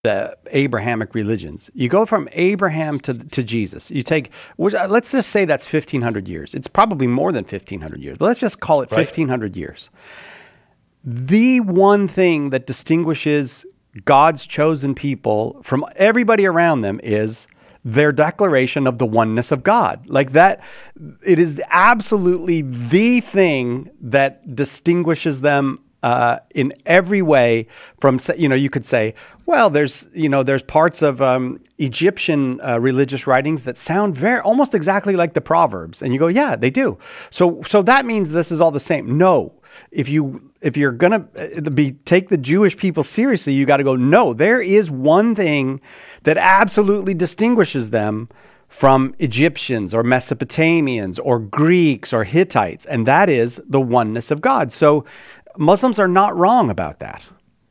the Abrahamic religions. You go from Abraham to Jesus. You take, let's just say that's 1,500 years. It's probably more than 1,500 years, but let's just call it 1,500 years. The one thing that distinguishes God's chosen people from everybody around them is their declaration of the oneness of God. Like that, it is absolutely the thing that distinguishes them in every way from, you could say, well, there's parts of Egyptian religious writings that sound almost exactly like the Proverbs. And you go, yeah, they do. So that means this is all the same. No. If you're going to take the Jewish people seriously, you got to go, no, there is one thing that absolutely distinguishes them from Egyptians or Mesopotamians or Greeks or Hittites, and that is the oneness of God. So Muslims are not wrong about that.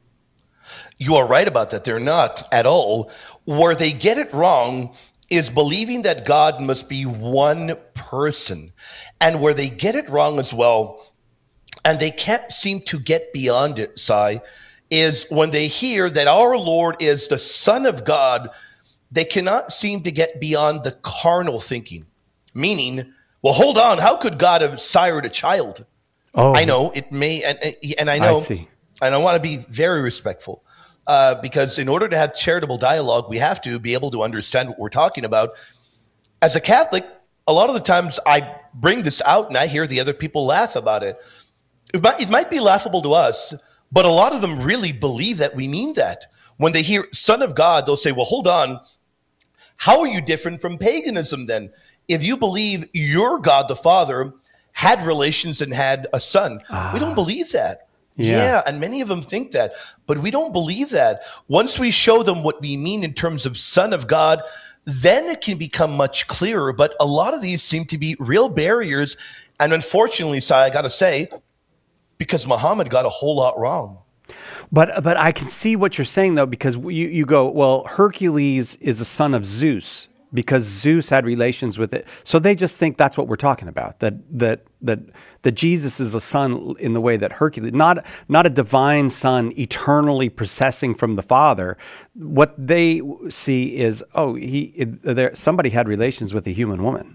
You are right about that. They're not at all. Where they get it wrong is believing that God must be one person. And where they get it wrong as well, and they can't seem to get beyond it, Sai, is when they hear that our Lord is the Son of God, they cannot seem to get beyond the carnal thinking. Meaning, well, hold on, how could God have sired a child? Oh, I know it may, and I know, I see. And I want to be very respectful because in order to have charitable dialogue, we have to be able to understand what we're talking about. As a Catholic, a lot of the times I bring this out and I hear the other people laugh about it. It might be laughable to us, but a lot of them really believe that we mean that. When they hear Son of God, they'll say, well, hold on. How are you different from paganism then? If you believe your God the Father had relations and had a son. We don't believe that. Yeah, and many of them think that, but we don't believe that. Once we show them what we mean in terms of Son of God, then it can become much clearer. But a lot of these seem to be real barriers. And unfortunately, Sai, I got to say, because Muhammad got a whole lot wrong. But I can see what you're saying, though, because you go, well, Hercules is a son of Zeus because Zeus had relations with it. So they just think that's what we're talking about, that Jesus is a son in the way that Hercules, not a divine son eternally processing from the Father. What they see is, somebody had relations with a human woman.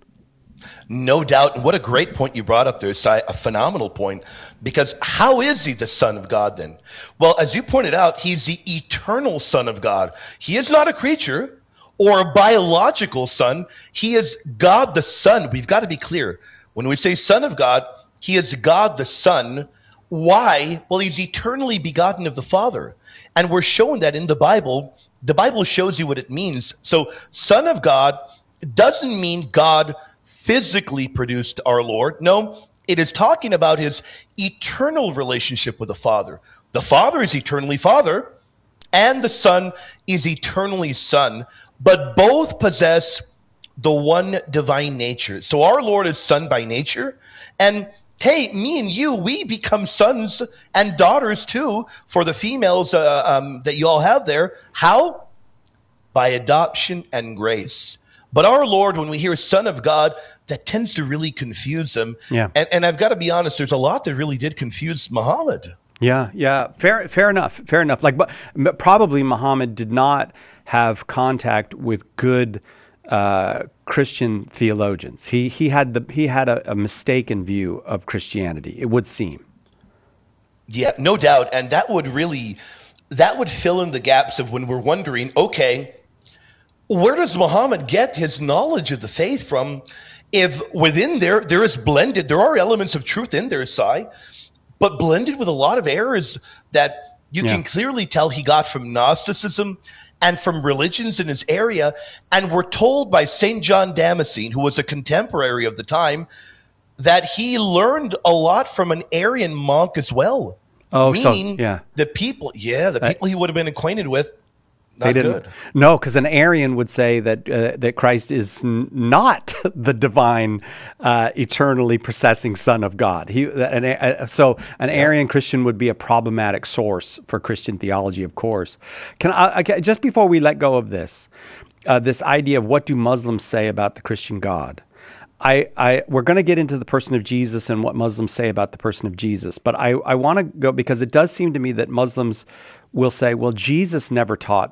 No doubt. And what a great point you brought up there, Sai, a phenomenal point. Because how is he the Son of God then? Well, as you pointed out, he's the eternal Son of God. He is not a creature or a biological son. He is God the Son. We've got to be clear. When we say Son of God, he is God the Son. Why? Well, he's eternally begotten of the Father. And we're shown that in the Bible. The Bible shows you what it means. So Son of God doesn't mean God physically produced our Lord. No, it is talking about his eternal relationship with the Father. The Father is eternally Father, and the Son is eternally Son, but both possess the one divine nature. So our Lord is Son by nature, and hey, me and you, we become sons and daughters too for the females that you all have there. How? By adoption and grace. But our Lord, when we hear Son of God, that tends to really confuse them. Yeah. And I've got to be honest, there's a lot that really did confuse Muhammad. Yeah. Fair enough. Like, but probably Muhammad did not have contact with good Christian theologians. He had a mistaken view of Christianity, it would seem. Yeah, no doubt. And that would fill in the gaps of when we're wondering, okay, where does Muhammad get his knowledge of the faith from? If within there are elements of truth in there, Sai, but blended with a lot of errors that you can clearly tell he got from Gnosticism and from religions in his area. And we're told by St. John Damascene, who was a contemporary of the time, that he learned a lot from an Arian monk as well. The people he would have been acquainted with, not good. No, because an Arian would say that Christ is not the divine, eternally processing Son of God. So an Arian Christian would be a problematic source for Christian theology, of course. Just before we let go of this idea of what do Muslims say about the Christian God, we're going to get into the person of Jesus and what Muslims say about the person of Jesus, but I want to go because it does seem to me that Muslims will say, well, Jesus never taught